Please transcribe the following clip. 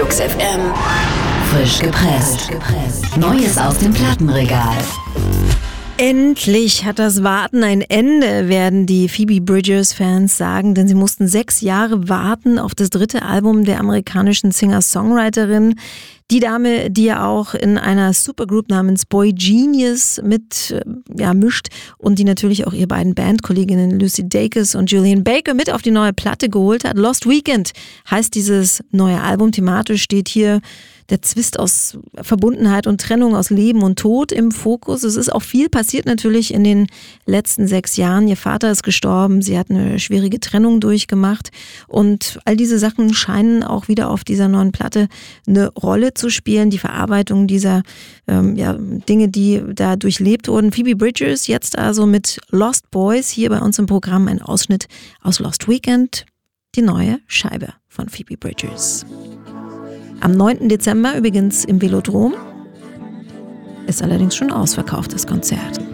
Flux FM. Frisch gepresst. Neues aus dem Plattenregal. Endlich hat das Warten ein Ende, werden die Phoebe Bridgers-Fans sagen, denn sie mussten 6 Jahre warten auf das 3. Album der amerikanischen Singer-Songwriterin. Die Dame, die ja auch in einer Supergroup namens Boy Genius mischt und die natürlich auch ihre beiden Bandkolleginnen Lucy Dacus und Julian Baker mit auf die neue Platte geholt hat. Lost Weekend heißt dieses neue Album. Thematisch steht hier der Zwist aus Verbundenheit und Trennung, aus Leben und Tod im Fokus. Es ist auch viel passiert natürlich in den letzten 6 Jahren. Ihr Vater ist gestorben, sie hat eine schwierige Trennung durchgemacht und all diese Sachen scheinen auch wieder auf dieser neuen Platte eine Rolle zu spielen. Die Verarbeitung dieser Dinge, die da durchlebt wurden. Phoebe Bridgers jetzt also mit Lost Boys, hier bei uns im Programm ein Ausschnitt aus Lost Weekend, die neue Scheibe von Phoebe Bridgers. Am 9. Dezember übrigens im Velodrom. Ist allerdings schon ausverkauft, das Konzert.